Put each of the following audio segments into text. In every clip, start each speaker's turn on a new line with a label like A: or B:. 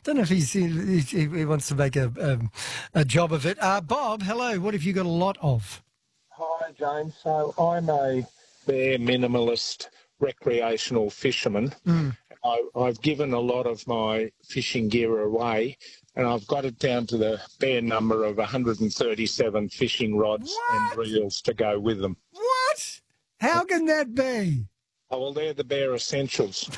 A: Don't know if he wants to make a job of it. Bob, hello. What have you got a lot of?
B: Hi, James. So I'm a bare minimalist recreational fisherman. I've given a lot of my fishing gear away, and I've got it down to the bare number of 137 fishing rods and reels to go with them.
A: What? How can that be?
B: Oh, well, they're the bare essentials.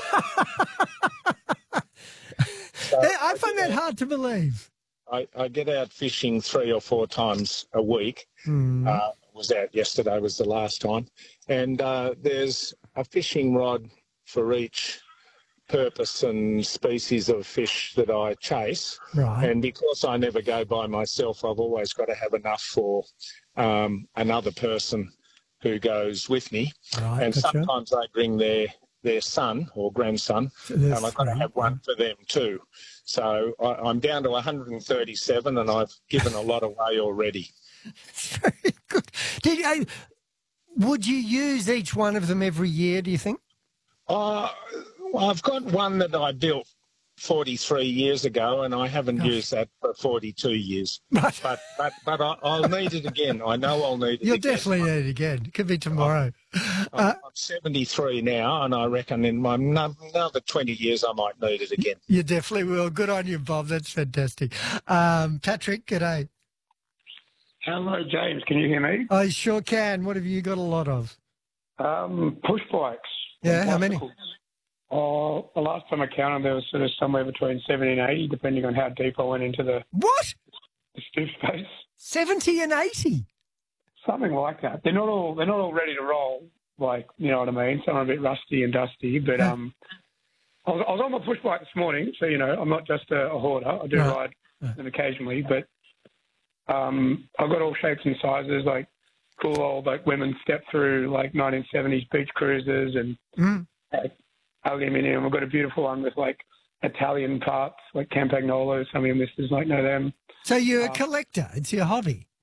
A: I find that hard to believe.
B: I get out fishing 3 or 4 times a week. I was out yesterday, was the last time. And there's a fishing rod for each purpose and species of fish that I chase.
A: Right.
B: And because I never go by myself, I've always got to have enough for another person who goes with me.
A: Right,
B: and
A: gotcha.
B: sometimes they bring their son or grandson, and I've got to have one for them too. So I'm down to 137, and I've given a lot away already.
A: That's very good. Would you use each one of them every year, do you think?
B: Well, I've got one that I built 43 years ago, and I haven't used that for 42 years.
A: Right.
B: But I'll need it again. I know I'll need it
A: You'll
B: again.
A: definitely need it again. It could be tomorrow.
B: I'm 73 now, and I reckon in another 20 years I might need it again.
A: You definitely will. Good on you, Bob. That's fantastic. Patrick, g'day.
C: Hello, James. Can you hear me?
A: I sure can. What have you got a lot of?
C: Push bikes.
A: Yeah, how many?
C: Oh, the last time I counted, there was sort of somewhere between 70 and 80, depending on how deep I went into the stiff space.
A: 70 and 80?
C: Something like that. They're not all ready to roll, like, you know what I mean? Some are a bit rusty and dusty, but I was on my push bike this morning, so, you know, I'm not just a hoarder. I do ride them occasionally, but I've got all shapes and sizes, like cool old like women step through like 1970s beach cruisers and aluminium. I've got a beautiful one with like Italian parts, like Campagnolo. Some of your listeners might know them.
A: So you're a collector. It's your hobby.